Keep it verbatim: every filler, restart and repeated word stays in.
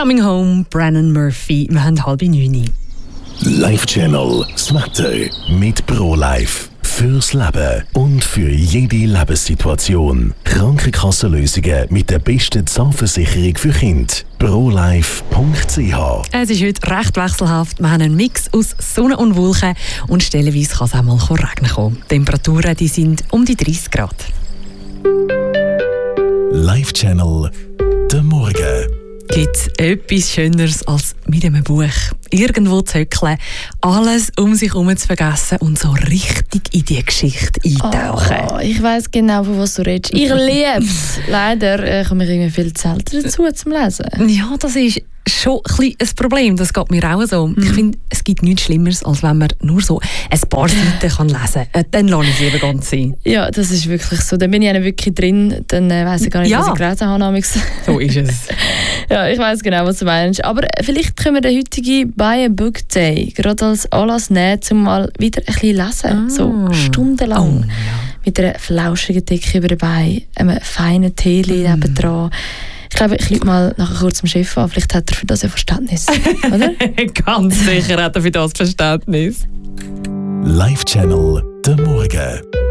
Coming Home, Brennan Murphy. Wir haben halb neun. Live Channel, das Wetter mit ProLife. Fürs Leben und für jede Lebenssituation. Krankenkassenlösungen mit der besten Zahnversicherung für Kinder. ProLife Punkt c h. Es ist heute recht wechselhaft. Wir haben einen Mix aus Sonne und Wolken und stellenweise kann es auch mal regnen kommen. Die Temperaturen die sind um die dreißig Grad. Live Channel, der Morgen. Gibt es etwas Schöneres als mit einem Buch irgendwo zu hückeln, alles um sich herum zu vergessen und so richtig in die Geschichte eintauchen? Oh, ich weiss genau, von was du redest. Ich liebe es. Leider äh, komme ich irgendwie viel zu selten dazu zum Lesen. Ja, das ist schon ein, bisschen ein Problem. Das geht mir auch so. Mhm. Ich finde, es gibt nichts Schlimmeres, als wenn man nur so ein paar Seiten kann lesen kann. Dann lasse ich es lieber ganz sein. Ja, das ist wirklich so. Dann bin ich ja wirklich drin, dann äh, weiss ich gar nicht, ja. was ich gelesen habe. So ist es. Ja, ich weiss genau, was du meinst. Aber vielleicht können wir den heutigen Buy a Book Day gerade als Anlass nehmen, um mal wieder ein bisschen lesen. Ah. So stundenlang. Oh, ja. Mit einer flauschigen Decke über den Beinen, einem feinen Tee mm. nebendran. Ich glaube, ich rufe mal nachher kurz zum Chef an. Vielleicht hat er für das ein Verständnis. Oder? Ganz sicher hat er für das Verständnis. Live Channel, der Morgen.